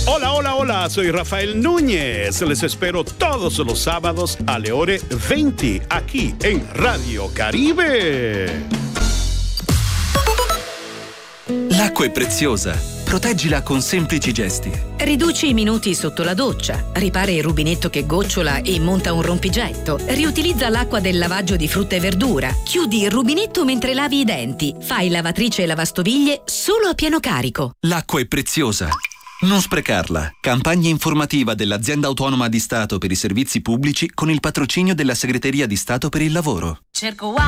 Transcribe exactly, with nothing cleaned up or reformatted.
Hola, hola, hola, soy Rafael Núñez. Les espero todos los sábados a le ore venti aquí en Radio Caribe. L'acqua è preziosa. Proteggila con semplici gesti. Riduci i minuti sotto la doccia, ripara il rubinetto che gocciola e monta un rompigetto, riutilizza l'acqua del lavaggio di frutta e verdura, chiudi il rubinetto mentre lavi i denti, fai lavatrice e lavastoviglie solo a pieno carico. L'acqua è preziosa. Non sprecarla. Campagna informativa dell'Azienda Autonoma di Stato per i Servizi Pubblici con il patrocinio della Segreteria di Stato per il Lavoro. Cerco